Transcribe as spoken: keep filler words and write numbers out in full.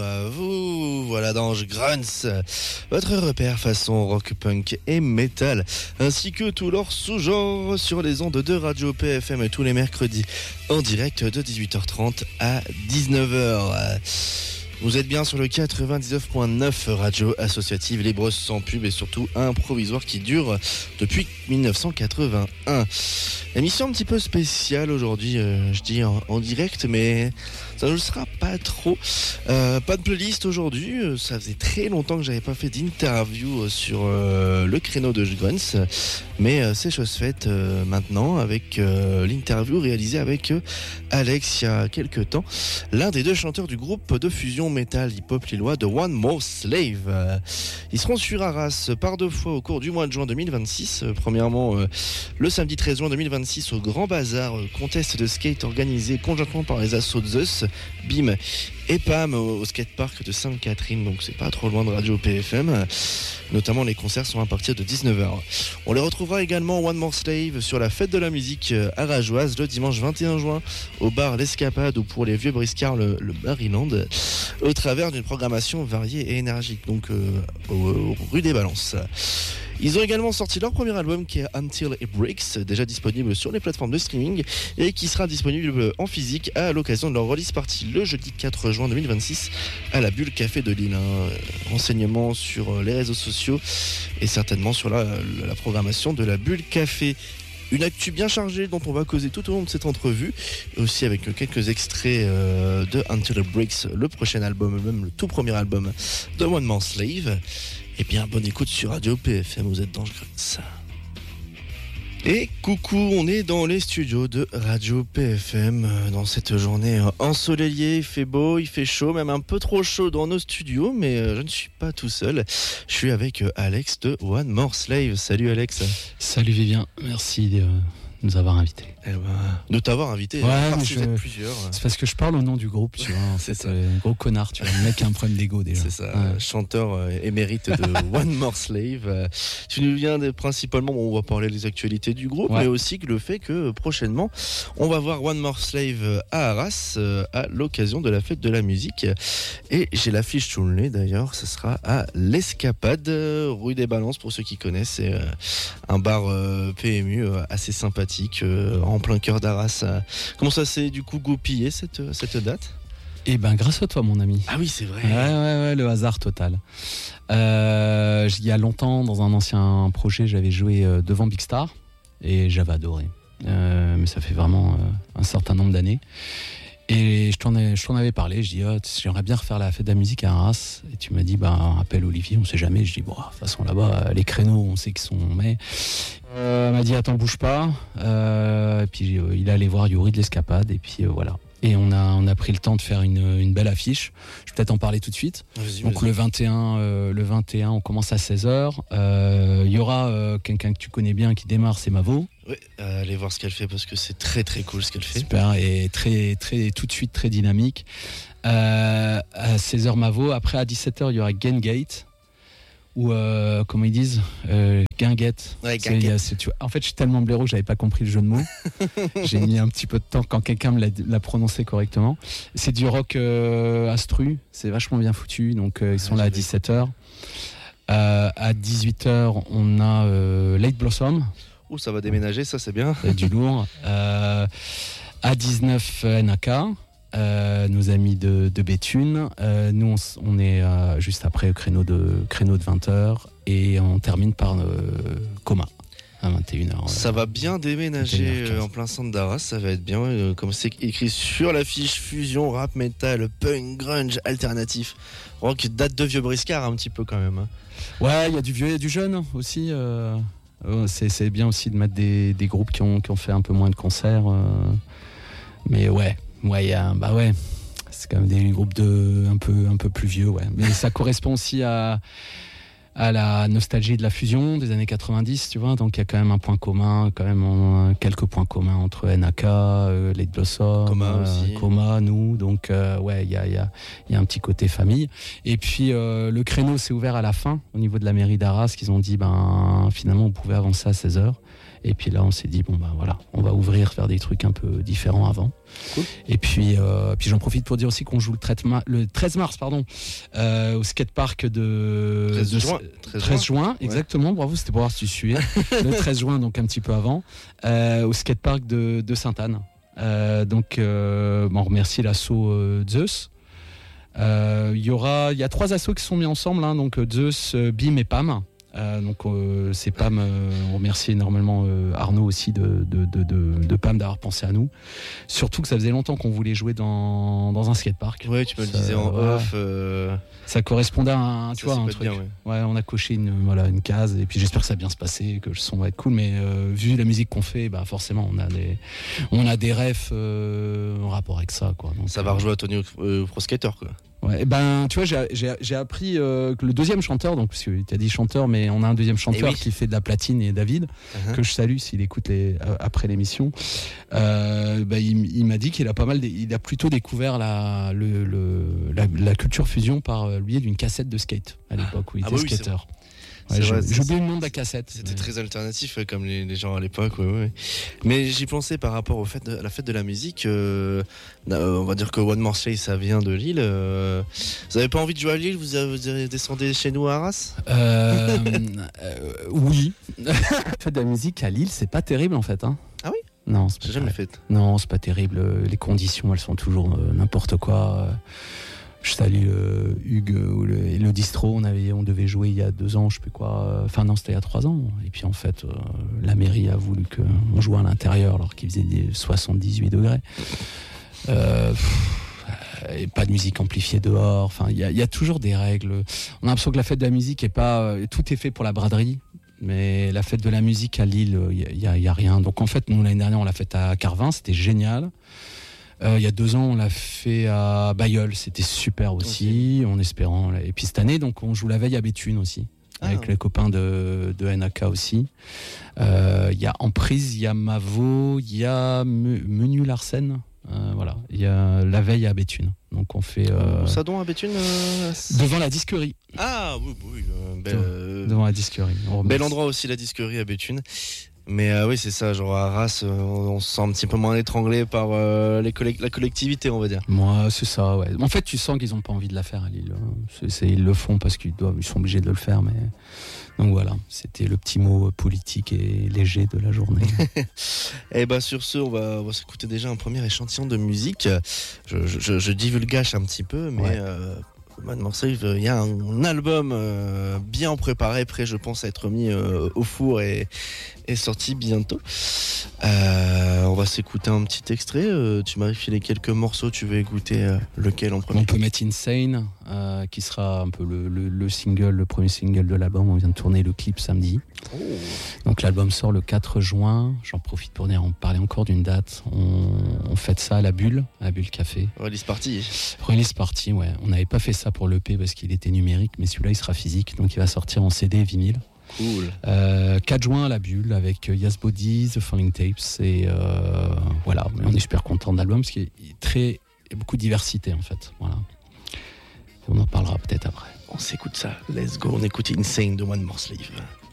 euh, vous voilà dans Grunts, votre repère façon rock, punk et metal, ainsi que tous leurs sous-genres sur les ondes de Radio P F M tous les mercredis en direct de dix-huit heures trente à dix-neuf heures. Vous êtes bien sur le quatre-vingt-dix-neuf point neuf, radio associative libre sans pub et surtout un provisoire qui dure depuis dix-neuf cent quatre-vingt-un. Émission un petit peu spéciale aujourd'hui, euh, je dis en, en direct, mais ça ne le sera pas trop. Euh, pas de playlist aujourd'hui, ça faisait très longtemps que j'avais pas fait d'interview sur euh, le créneau de Grunts, mais euh, c'est chose faite euh, maintenant avec euh, l'interview réalisée avec euh, Alex il y a quelques temps, l'un des deux chanteurs du groupe de fusion metal hip-hop lillois de One More Slave. Euh, ils seront sur Arras par deux fois au cours du mois de juin deux mille vingt-six. Euh, premièrement, euh, le samedi treize juin deux mille vingt-six au Grand Bazar, euh, contest de skate organisé conjointement par les assos Zeus, B I M et P A M au, au skatepark de Sainte-Catherine, donc c'est pas trop loin de Radio P F M. Notamment les concerts sont à partir de dix-neuf heures. On les retrouvera également One More Slave sur la fête de la musique à Rageoise le dimanche vingt et un juin au bar L'Escapade ou pour les vieux briscards le, le Maryland, au travers d'une programmation variée et énergique, donc euh, au, au rue des Balances. Ils ont également sorti leur premier album qui est Until It Breaks, déjà disponible sur les plateformes de streaming et qui sera disponible en physique à l'occasion de leur release party le jeudi quatre juin deux mille vingt-six à la Bulle Café de Lille. Hein. Renseignements sur les réseaux sociaux et certainement sur la, la programmation de la Bulle Café. Une actu bien chargée dont on va causer tout au long de cette entrevue, aussi avec quelques extraits euh, de Until It Breaks, le prochain album, même le tout premier album de One More Slave. Et bien, bonne écoute sur Radio P F M, vous êtes dans Grunts. Et coucou, on est dans les studios de Radio P F M dans cette journée ensoleillée, il fait beau, il fait chaud, même un peu trop chaud dans nos studios, mais je ne suis pas tout seul. Je suis avec Alex de One More Slave. Salut Alex. Salut Vivien, merci de nous avoir invités. Eh ben, de t'avoir invité, ouais, parce je... que vous êtes plusieurs. C'est parce que je parle au nom du groupe, tu vois. En C'est fait, ça. euh, gros connard, tu vois. Le mec a un problème d'ego déjà. C'est ça, ouais. Chanteur euh, émérite de One More Slave. Euh, tu nous viens de, principalement, bon, on va parler des actualités du groupe, ouais. mais aussi que le fait que euh, prochainement, on va voir One More Slave à Arras euh, à l'occasion de la fête de la musique. Et j'ai l'affiche sous le nez d'ailleurs, ce sera à l'Escapade, euh, rue des Balances pour ceux qui connaissent. C'est euh, un bar euh, P M U euh, assez sympathique, euh, en plein cœur d'Arras. Comment ça s'est du coup goupillé cette, cette date ? Eh ben grâce à toi mon ami. Ah oui c'est vrai. Ouais ouais ouais, le hasard total. Euh, il y a longtemps dans un ancien projet j'avais joué euh, devant Big Star et j'avais adoré. Euh, mais ça fait vraiment euh, un certain nombre d'années. Et je t'en, ai, je t'en avais parlé, je dis oh, j'aimerais bien refaire la fête de la musique à Arras. Et tu m'as dit bah appelle Olivier, on sait jamais. Je dis bon de toute façon là-bas les créneaux on sait qu'ils sont mais. Euh, elle m'a dit attends bouge pas. Euh, et puis euh, il est allé voir Yuri de l'Escapade et puis euh, voilà. Et on a on a pris le temps de faire une une belle affiche. Je vais peut-être en parler tout de suite. Vas-y, Donc vas-y. le vingt et un euh, le vingt et un on commence à seize heures. Il euh, y aura euh, quelqu'un que tu connais bien qui démarre, c'est Mavo. Oui, euh, allez voir ce qu'elle fait parce que c'est très très cool ce qu'elle fait. Super et très très tout de suite très dynamique. Euh, à seize heures Mavo. Après à dix-sept heures il y aura Gengate. Ou euh, comment ils disent euh, Guinguette. Ouais, c'est, il y a, c'est, tu vois, en fait je suis tellement blaireau que j'avais pas compris le jeu de mots. J'ai mis un petit peu de temps quand quelqu'un me l'a, l'a prononcé correctement. C'est du rock euh, instru, c'est vachement bien foutu, donc euh, ils sont ouais, là à dix-sept heures. Euh, à dix-huit heures on a euh, Late Blossom. Ouh, ça va déménager, ça c'est bien. C'est du lourd. Euh, à dix-neuf N A K. Euh, nos amis de, de Béthune. Euh, nous, on, on est euh, juste après le créneau de, créneau de vingt heures et on termine par euh, Coma à vingt et une heures. Ça euh, va bien déménager euh, en plein centre d'Arras, ça va être bien. Euh, comme c'est écrit sur l'affiche, fusion, rap, metal, punk, grunge, alternatif. Rock, date de vieux briscard un petit peu quand même. Hein. Ouais, il y a du vieux et du jeune aussi. Euh, c'est, c'est bien aussi de mettre des, des groupes qui ont, qui ont fait un peu moins de concerts. Euh, mais ouais. Ouais, y a, bah ouais, c'est quand même des groupes de un peu un peu plus vieux, ouais. Mais ça correspond aussi à à la nostalgie de la fusion des années quatre-vingt-dix, tu vois. Donc il y a quand même un point commun, quand même euh, quelques points communs entre N A K, euh, Late Blossom, Coma euh, aussi, Coma, nous. Donc euh, ouais, il y a il y a il y a un petit côté famille. Et puis euh, le créneau s'est ouvert à la fin au niveau de la mairie d'Arras, qu'ils ont dit ben finalement on pouvait avancer à seize heures. Et puis là, on s'est dit, bon, bah voilà, on va ouvrir, faire des trucs un peu différents avant. Cool. Et puis, euh, puis j'en profite pour dire aussi qu'on joue le, ma- le treize mars pardon, euh, au skatepark de treize de, juin, treize juin, ouais. Exactement, bravo, c'était pour voir si tu suivais. Le treize juin, donc un petit peu avant, euh, au skatepark de, de Sainte-Anne. Euh, donc, euh, bon, on remercie l'assaut euh, Zeus. Il euh, y aura, il y a trois assos qui sont mis ensemble, hein, donc Zeus, euh, B I M et P A M. Euh, donc euh, c'est P A M, euh, on remercie énormément euh, Arnaud aussi de, de, de, de, de P A M d'avoir pensé à nous. Surtout que ça faisait longtemps qu'on voulait jouer dans, dans un skatepark. Ouais, tu me le ça, disais en ouais, off. Euh... Ça correspondait à un, tu ça, vois, un truc. Bien, ouais. Ouais, on a coché une, voilà, une case et puis j'espère que ça va bien se passer, que le son va être cool. Mais euh, vu la musique qu'on fait, bah forcément on a des, on a des refs euh, en rapport avec ça, quoi. Donc, ça va rejouer à Tony au euh, Pro Skater, quoi. Ouais, ben tu vois, j'ai, j'ai, j'ai appris euh, que le deuxième chanteur, donc parce que tu as dit chanteur, mais on a un deuxième chanteur oui. qui fait de la platine, et David, uh-huh. que je salue s'il écoute les, euh, après l'émission. Euh, ben, il, il m'a dit qu'il a pas mal, il a plutôt découvert la, le, le, la, la culture fusion par le biais d'une cassette de skate à l'époque où il ah, était bah oui, skater. Ouais, j'ai, j'ai oublié le nom de la cassette. C'était mais... très alternatif ouais, comme les, les gens à l'époque. Ouais, ouais. Mais j'y pensais par rapport au fait de, à la fête de la musique. Euh, on va dire que One More Slave, ça vient de Lille. Euh, vous avez pas envie de jouer à Lille? Vous, avez, vous descendez chez nous à Arras? euh, euh, Oui. La fête de la musique à Lille, c'est pas terrible en fait. Hein. Ah oui? Non, c'est pas j'ai jamais fait. Non, c'est pas terrible. Les conditions, elles sont toujours euh, n'importe quoi. Je salue euh, Hugues euh, le, et le distro. On, avait, on devait jouer il y a deux ans, je sais plus quoi. Enfin, non, c'était il y a trois ans. Et puis en fait, euh, la mairie a voulu qu'on joue à l'intérieur alors qu'il faisait des soixante-dix-huit degrés. Euh, pff, et pas de musique amplifiée dehors. Enfin, il y, y a toujours des règles. On a l'impression que la fête de la musique est pas. Euh, tout est fait pour la braderie. Mais la fête de la musique à Lille, il y, y, y a rien. Donc en fait, nous l'année dernière, on l'a faite à Carvin. C'était génial. Euh, il y a deux ans, on l'a fait à Bailleul, c'était super aussi, okay. En espérant. Et puis cette année, donc, on joue la veille à Béthune aussi, ah, avec ouais. les copains de, de N A K aussi. Il euh, y a Emprise, il y a Mavo, il y a Menu Larsen. Euh, voilà, il y a la veille à Béthune. Donc on fait. Euh, ça donc à Béthune euh, devant la disquerie. Ah oui, oui. Euh, bel, euh, devant la disquerie. Bel endroit aussi, la disquerie à Béthune. Mais euh, oui, c'est ça, genre à Arras, euh, on se sent un petit peu moins étranglé par euh, les collect- la collectivité, on va dire. Moi, c'est ça, ouais. En fait, tu sens qu'ils n'ont pas envie de la faire à Lille. C'est, c'est, ils le font parce qu'ils doivent, ils sont obligés de le faire, mais... Donc voilà, c'était le petit mot politique et léger de la journée. Et bah sur ce, on va, on va s'écouter déjà un premier échantillon de musique. Je, je, je divulgage un petit peu, mais... Ouais. Euh, Maintenant, il y a un album euh, bien préparé, prêt, je pense, à être mis euh, au four et, et sorti bientôt. Euh, on va s'écouter un petit extrait. Euh, tu m'as filé quelques morceaux. Tu veux écouter euh, lequel en premier? On peut mettre Insane, euh, qui sera un peu le, le, le single, le premier single de l'album. On vient de tourner le clip samedi. Oh. Donc l'album sort le quatre juin. J'en profite pour en parler encore d'une date. On, on fête ça à la Bulle, à la Bulle Café. Release party. Release party, ouais. On n'avait pas fait ça pour l'E P parce qu'il était numérique, mais celui-là il sera physique, donc il va sortir en C D et vinyle. Cool. Euh, quatre juin à la Bulle avec Yas Body, The Falling Tapes et euh, voilà, on est super content de l'album parce qu'il y a très il y a beaucoup de diversité en fait. Voilà. Et on en parlera peut-être après. On s'écoute ça. Let's go. On écoute Insane de One More Slave.